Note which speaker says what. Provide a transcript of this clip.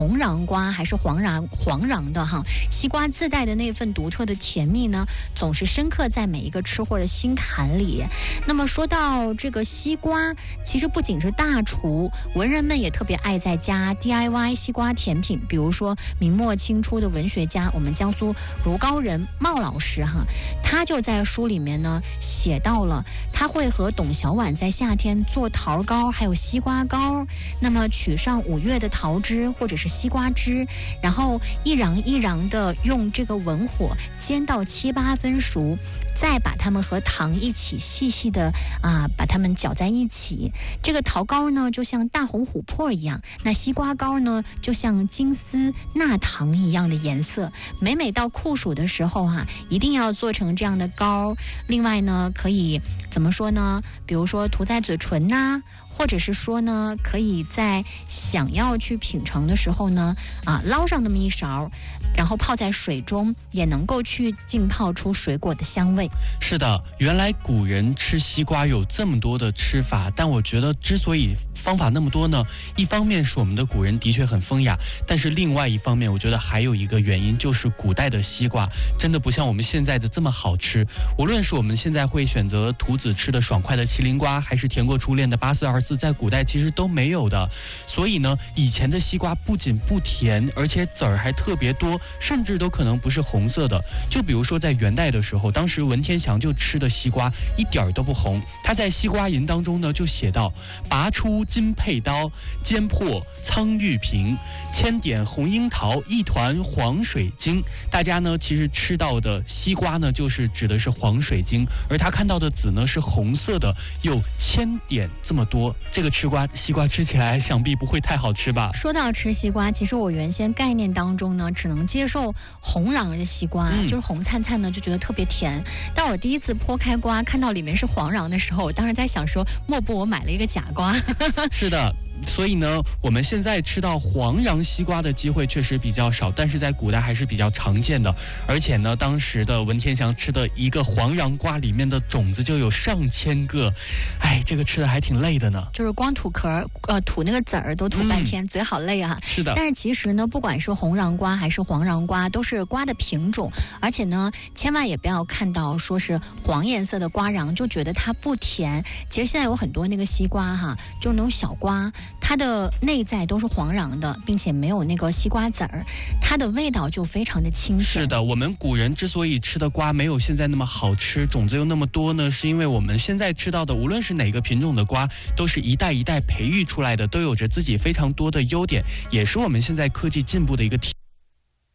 Speaker 1: 红瓤瓜还是黄瓤的哈，西瓜自带的那份独特的甜蜜呢，总是深刻在每一个吃货的心坎里。那么说到这个西瓜，其实不仅是大厨，文人们也特别爱在家 DIY 西瓜甜品。比如说明末清初的文学家，我们江苏如皋人茂老师哈，他就在书里面呢写到了，他会和董小宛在夏天做桃糕，还有西瓜糕。那么取上5月的桃汁或者是西瓜汁，然后一瓤一瓤的用这个文火煎到7、8分熟，再把它们和糖一起细细的把它们搅在一起。这个桃糕呢就像大红琥珀一样，那西瓜糕呢就像金丝钠糖一样的颜色。每到酷暑的时候一定要做成这样的糕。另外呢，可以怎么说呢？比如说涂在嘴唇呐，或者是说呢，可以在想要去品尝的时候呢，捞上那么一勺，然后泡在水中，也能够去浸泡出水果的香味。
Speaker 2: 是的，原来古人吃西瓜有这么多的吃法，但我觉得之所以方法那么多呢，一方面是我们的古人的确很风雅，但是另外一方面，我觉得还有一个原因，就是古代的西瓜真的不像我们现在的这么好吃。无论是我们现在会选择涂子吃的爽快的麒麟瓜，还是甜过初恋的8424，在古代其实都没有的。所以呢，以前的西瓜不仅不甜，而且籽儿还特别多，甚至都可能不是红色的。就比如说在元代的时候，当时文天祥就吃的西瓜一点儿都不红。他在《西瓜吟》当中呢就写到：拔出金佩刀，煎破苍玉瓶，千点红樱桃，一团黄水晶。大家呢其实吃到的西瓜呢就是指的是黄水晶，而他看到的籽呢是红色的，有千点这么多。这个西瓜吃起来想必不会太好吃吧？
Speaker 1: 说到吃西瓜，其实我原先概念当中呢只能接受红瓤的西瓜，就是红灿灿的，就觉得特别甜。但我第一次剖开瓜看到里面是黄瓤的时候，我当时在想说，莫不我买了一个假瓜？
Speaker 2: 是的。所以呢，我们现在吃到黄瓤西瓜的机会确实比较少，但是在古代还是比较常见的。而且呢，当时的文天祥吃的一个黄瓤瓜里面的种子就有上千个，这个吃的还挺累的呢。
Speaker 1: 就是光吐壳，吐那个籽儿都吐半天，嘴好累啊。
Speaker 2: 是的。
Speaker 1: 但是其实呢，不管是红瓤瓜还是黄瓤瓜，都是瓜的品种，而且呢，千万也不要看到说是黄颜色的瓜瓤就觉得它不甜。其实现在有很多那个西瓜就是那种小瓜，它的内在都是黄瓤的，并且没有那个西瓜籽儿，它的味道就非常的清甜。
Speaker 2: 是的，我们古人之所以吃的瓜没有现在那么好吃，种子又那么多呢，是因为我们现在吃到的无论是哪个品种的瓜，都是一代一代培育出来的，都有着自己非常多的优点，也是我们现在科技进步的一个体